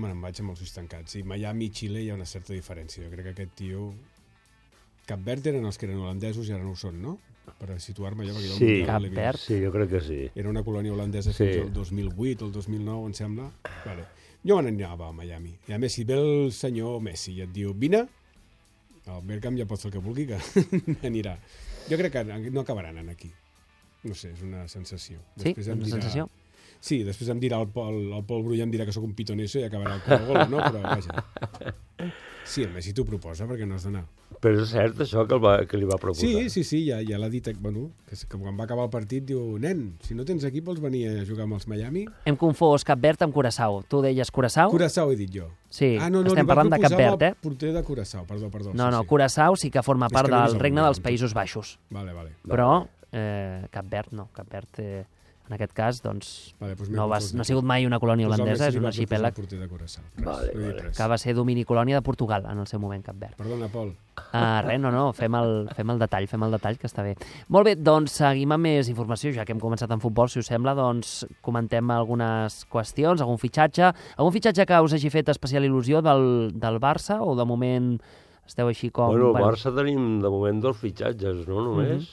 me'n vaig amb els ulls tancats. I Miami i Xile hi ha una certa diferència. Jo crec que aquest tio... Cap Verd eren els que eren holandesos i ara no ho són, no? Per situar-me allò, perquè jo... Cap Verd. Sí, jo crec que sí. Era una colònia holandesa fins al 2008 o el 2009, em sembla. Vale. Jo me n'anava a Miami. I a més, si ve el senyor Messi i et diu, vine, el Bergkamp ja pot fer el que vulgui, que anirà. Jo crec que no acabaran aquí. No sé, és una sensació. Sí? Una sensació? Sí, després em dirà el Pol Brull, em dirà que sóc un pitoneso i acabarà el gol, no? Però vaja. Sí, el Messi t'ho proposa perquè no has d'anar. Però és cert això que li va proposar. Sí, ja l'ha dit, bueno, que quan va acabar el partit diu, nen, si no tens equip vols venir a jugar amb els Miami? Hem confós Cap Verd amb Curaçao. Tu deies Curaçao? Curaçao he dit jo. Sí, estem parlant de Cap Verd, el porter de Curaçao, perdó. No, Curaçao sí que forma part del Regne dels Països Baixos. Vale. Però Cap Verd no. Cap Verd, en aquest cas, doncs, no ha sigut mai una colònia holandesa, és un arxipèlag que va ser domini colònia de Portugal en el seu moment, Cap Verd. Perdona, Pol. Res, no, fem el detall, que està bé. Molt bé, doncs seguim amb més informació, ja que hem començat en futbol, si us sembla, doncs comentem algunes qüestions, algun fitxatge que us hagi fet especial il·lusió del Barça, o de moment esteu així com... Bueno, el Barça tenim de moment 2 fitxatges, no només?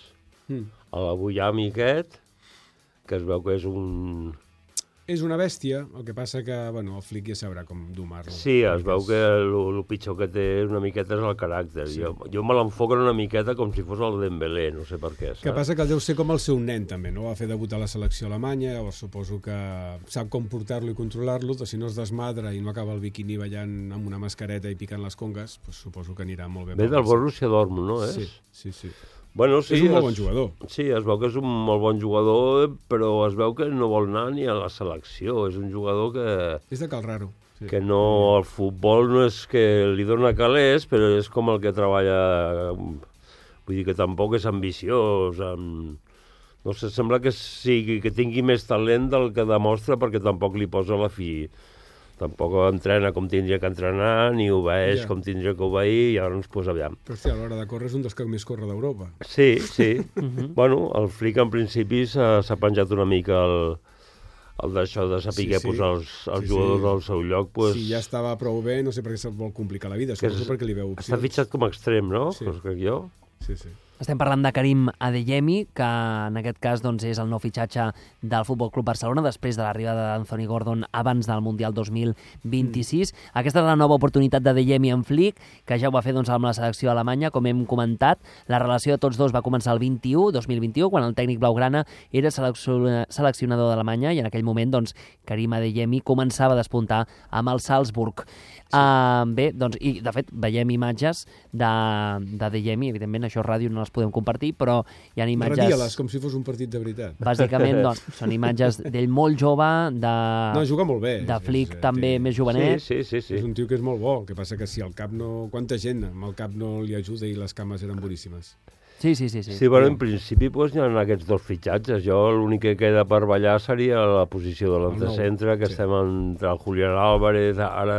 L'Abuyami aquest, que es veu que és un... És una bèstia, el que passa que, bueno, el Flick ja sabrà com domar-lo. Sí, es veu que el pitjor que té una miqueta és el caràcter. Sí. Jo me l'enfoco una miqueta com si fos el Dembélé, no sé per què, saps? Que passa que deu ser com el seu nen, també, no? Va fer debutar a la selecció alemanya, llavors suposo que sap com portar-lo i controlar-lo, si no es desmadra i no acaba el biquini ballant amb una mascareta i picant les congues, doncs suposo que anirà molt bé. Ve del Borussia Dortmund, no és? Sí. Bueno, sí, és un molt bon jugador. Sí, es veu que és un molt bon jugador, però es veu que no vol anar ni a la selecció. És un jugador que... És de cal raro. Sí. Que no... El futbol no és que li dona calés, però és com el que treballa... Vull dir que tampoc és ambiciós. No sé, sembla que que tingui més talent del que demostra, perquè tampoc li posa la fi. Tampoc entrena com tindria que entrenar, ni obeeix com tindria que obeir, i ara ens posa aviam. Però hòstia, a l'hora de córrer és un dels que més corre d'Europa. Sí. Bueno, el Flick en principi s'ha penjat una mica el d'això de saber posar els jugadors al seu lloc. Sí, ja estava prou bé, no sé per què se'l vol complicar la vida, suposo perquè li veu opcions. Està fitxat com a extrem, no? Sí. Crec jo. Sí. Estem parlant de Karim Adeyemi, que en aquest cas doncs, és el nou fitxatge del Futbol Club Barcelona després de l'arribada d'Anthony Gordon abans del Mundial 2026. Aquesta és la nova oportunitat d'Adeyemi en Flick, que ja ho va fer doncs, amb la selecció alemanya, com hem comentat. La relació de tots dos va començar el 2021, quan el tècnic blaugrana era seleccionador d'Alemanya, i en aquell moment doncs, Karim Adeyemi començava a despuntar amb el Salzburg. Bé, doncs, i de fet veiem imatges d'Adeyemi, evidentment això a ràdio no les podem compartir, però hi ha imatges... Radia-les com si fos un partit de veritat. Bàsicament, doncs, són imatges d'ell molt jove, No, juga molt bé. De Flick també més jovenet. Sí. És un tio que és molt bo, el que passa que si el cap no... Quanta gent amb el cap no li ajuda i les cames eren boníssimes. Sí. Sí, bueno, en principi doncs, hi ha aquests 2 fitxatges. Jo l'únic que queda per ballar seria la posició de l'antecentre, que estem entre el Julián Álvarez,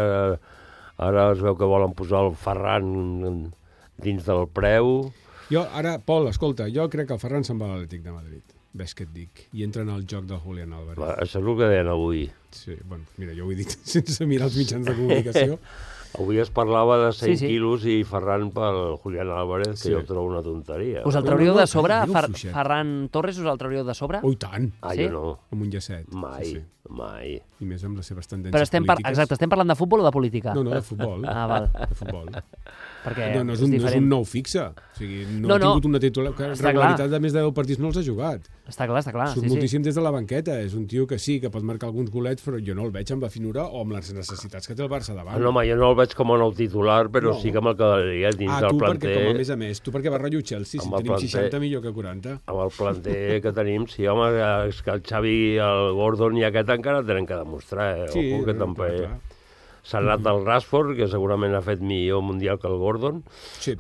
ara es veu que volen posar el Ferran dins del preu. Pol, escolta, jo crec que el Ferran se'n va a l'Atlètic de Madrid. Ves què et dic. I entra en el joc del Julián Álvarez. Això és el que deien avui. Sí, bueno, mira, jo ho he dit sense mirar els mitjans de comunicació. Avui es parlava de 100 quilos i Ferran pel Julián Álvarez, que jo trobo una tonteria. Us el trauríeu de sobre? Ferran Torres us el trauríeu de sobre? Oh, i tant! Jo no. Amb un llacet. Mai. I més amb les seves tendències polítiques. Exacte, estem parlant de futbol o de política? No, de futbol. Val. De futbol. Perquè no és un nou fixe. O sigui, no ha tingut una regularitat de més de 10 partits, no els ha jugat. Està clar. Surt moltíssim des de la banqueta. És un tio que sí, que pot marcar alguns golets, però jo no el veig amb la finura o amb les necessitats que té el Barça davant. No, jo no el veig com a nou titular, però sí que amb el quedaria dins del planter. A més, tu perquè vas rotllo Chelsea, si tenim 60 millor que 40. Amb el planter que tenim, sí, home, és que el Xavi, el Gordon i aquest encara tenen que demostrar, ojo, que també... S'ha anat al Rashford, que segurament ha fet millor mundial que el Gordon. Sí?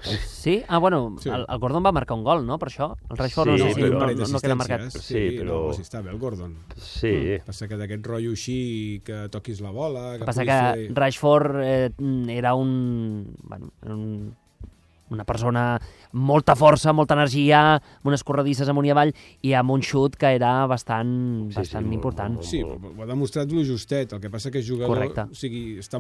El Gordon va marcar un gol, no?, per això. El Rashford no queda marcat. Sí, però... Sí, està bé el Gordon. Sí. Passa que d'aquest rotllo així, que toquis la bola... Passa que Rashford era una persona amb molta força, molta energia, amb unes corredisses amunt i avall, i amb un xut que era bastant important. Sí, ho ha demostrat lo justet. El que passa que és jugador... Correcte. O sigui, està